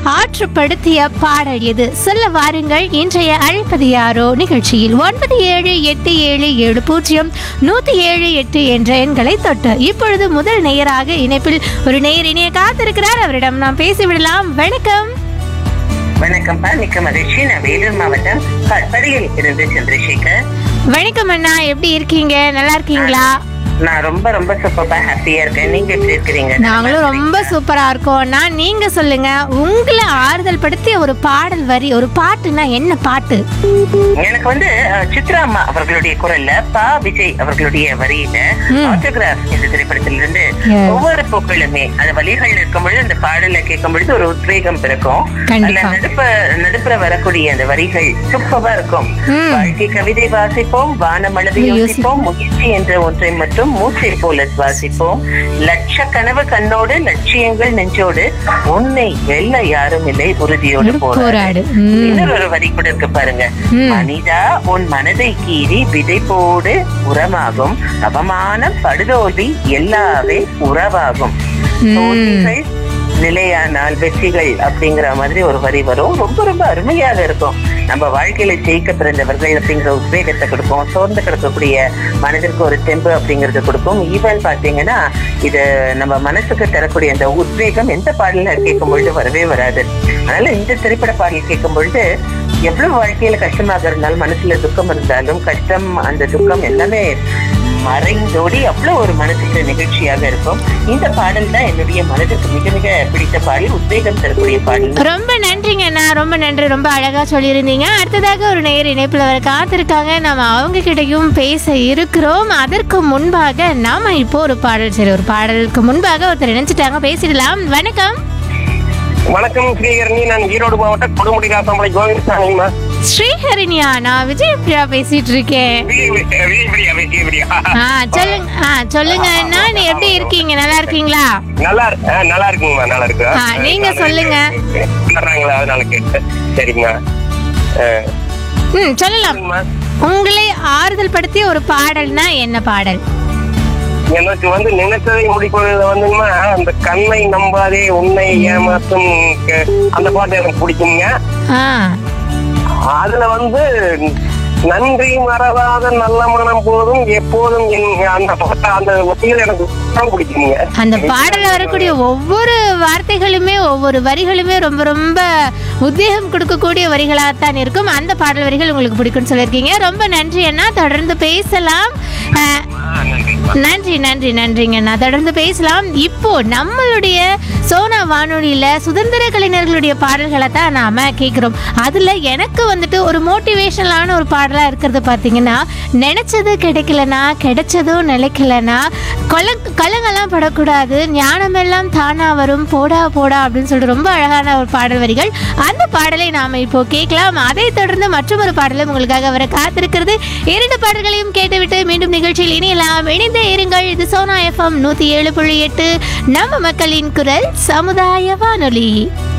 ஆற்றுப்படுத்திய பாடல் எது? சொல்ல வாருங்கள். இன்றைய அழைப்பது யாரோ நிகழ்ச்சியில் 9777070107 என்ற எண்களை தொட்டு இப்பொழுது முதல் நேயராக இணைப்பில் ஒரு நேயர் இணைய காத்திருக்கிறார். அவரிடம் நாம் பேசிவிடலாம். வணக்கம். வணக்கம்ப்பா, மிக்க மகிழ்ச்சி. நான் வேலூர் மாவட்டம் கட்படியில் இருந்து சந்திரசேகர். வணக்கம் அண்ணா, எப்படி இருக்கீங்க? நல்லா இருக்கீங்களா? நான் ரொம்ப ரொம்ப சூப்பரா ஹாப்பியா இருக்கேன். நீங்க எப்படி இருக்கிறீங்க? நாங்களும் ரொம்ப சூப்பரா இருக்கோம் அண்ணா. நீங்க சொல்லுங்க, உங்களை ஆறுதல் படுத்திய ஒரு பாடல் வரி, ஒரு பாட்டுனா என்ன பாட்டு? எனக்கு வந்து சித்ரா அம்மா அவர்களுடைய குரல்ல பா விஜய் அவர்களுடைய வரியில ஆட்டோகிராஃப் இந்த திரைப்படத்திலிருந்து ஒவ்வொரு பூக்களுமே அந்த வழிகள் இருக்கும் பொழுது அந்த பாடலை கேட்கும் பொழுது ஒரு உத்வேகம் பிறக்கும். நடுப்புற வரக்கூடிய அந்த வரிகள் சூப்பரா இருக்கும். வாழ்க்கை கவிதை வாசிப்போம், வானமளவை யோசிப்போம், முயற்சி என்ற ஒன்றை மற்றும் மூச்சை போல சுவாசிப்போம், லட்ச கனவு கண்ணோடு, லட்சியங்கள் நெஞ்சோடு, உன்னை வெல்ல யாரும் இல்லை, உறுதியோடு போராடு. இன்னொரு வரி கூட இருக்கு பாருங்க. மனிதா உன் மனதை கீறி விதை போடு உரமாகும், அவமானம் படுதோல்வி எல்லாவே உறவாகும், தோல்விகள் நிலையானால் வெற்றிகள் அப்படிங்கிற மாதிரி ஒரு வரி வரும். ரொம்ப ரொம்ப அருமையாக இருக்கும். நம்ம வாழ்க்கையில ஜெயிக்க பிறந்தவர்கள் அப்படிங்கிற உத்வேகத்தை கொடுக்கும். சோர்ந்து கிடக்கக்கூடிய மனதிற்கு ஒரு தெம்பு அப்படிங்கறது கொடுக்கும். ஈவன் பாத்தீங்கன்னா இது நம்ம மனசுக்கு தரக்கூடிய அந்த உத்வேகம் எந்த பாடல கேட்கும் பொழுது வரவே வராது. அதனால இந்த திரைப்பட பாடல் கேட்கும் பொழுது எவ்வளவு வாழ்க்கையில கஷ்டமாக இருந்தாலும், மனசுல துக்கம் இருந்தாலும், கஷ்டம் அந்த துக்கம் எல்லாமே மறைந்தோடி அவ்வளவு ஒரு மனசுக்கு நிகழ்ச்சியாக இருக்கும். இந்த பாடல் தான் என்னுடைய மனதுக்கு மிக மிக பிடித்த பாடல், உத்வேகம் தரக்கூடிய பாடல். ரொம்ப நன்றிங்க அண்ணா, ரொம்ப நன்றி. ரொம்ப அழகா சொல்லியிருந்தீங்க. அடுத்ததாக ஒரு நேயர் இணைப்புல வர காத்திருக்காங்க. நம்ம அவங்க கிட்டையும் பேச இருக்கிறோம். அதற்கு முன்பாக நாம இப்போ ஒரு பாடலுக்கு முன்பாக ஒருத்தர் நினைச்சிட்டாங்க, பேசிடலாம். வணக்கம். வணக்கம் ஸ்ரீஹரணி, நான் ஈரோடு மாவட்டம் கொடுமுடி காசாமலை கோவிந்தசாமிமா. ஸ்ரீஹரணியா, நான் விஜயபிரியா பேசிட்டு இருக்கேன். சொல்லுங்க அண்ணா, நீ எப்படி இருக்கீங்க? நல்லா இருக்கீங்களா? நல்லா இருக்குங்கம்மா, நல்லா இருக்கு. நீங்க சொல்லுங்க. அதனால கேட்டேன். சரிங்க, சொல்லலாம். உங்களை ஆறுதல் படுத்திய ஒரு பாடல்னா என்ன பாடல்? எனக்கு வந்து நினைத்ததை முடிப்பதில் வந்துங்கம்மா அந்த கண்ணை நம்பாதே உன்னை ஏமாத்தும் அந்த பாட்டு எனக்கு பிடிக்குங்க. அதுல வந்து நன்றி மறவாத நல்ல மனம் போதும் எப்போதும் அந்த பாட்டு, அந்த வரிகள் எனக்கு பிடிக்குங்க. அந்த பாடல வரக்கூடிய ஒவ்வொரு வார்த்தைகளுமே ஒவ்வொரு வரிகளுமே ரொம்ப ரொம்ப உத்வேகம் கொடுக்கக்கூடிய வரிகளாகத்தான் இருக்கும். அந்த பாடல் வரிகள் உங்களுக்கு பிடிக்கும்னு சொல்லியிருக்கீங்க. ரொம்ப நன்றி அண்ணா, தொடர்ந்து பேசலாம். நன்றிங்க அண்ணா, தொடர்ந்து பேசலாம். இப்போ நம்மளுடைய சோனா வானொலியில சுதந்திர கலைஞர்களுடைய பாடல்களை தான் நாம கேட்கிறோம். அதுல எனக்கு வந்துட்டு ஒரு மோட்டிவேஷனலான ஒரு பாடலா இருக்கிறது பாத்தீங்கன்னா, நினைச்சது கிடைக்கலனா கிடைச்சதும் நிலைக்கலனா கலங்கெல்லாம் படக்கூடாது, ஞானமெல்லாம் தானா வரும், போடா போடா அப்படின்னு சொல்லிட்டு ரொம்ப அழகான ஒரு பாடல் வரிகள். அந்த பாடலை நாம இப்போ கேட்கலாம். அதை தொடர்ந்து மற்றொரு பாடலும் உங்களுக்காக வர காத்திருக்கிறது. 2 பாடல்களையும் கேட்டுவிட்டு மீண்டும் நிகழ்ச்சியில் இணையலாம். இணைந்தே இருங்கள். இது சோனா FM 107.8 நம்ம மக்களின் குரல் சமுதாய வானொலி.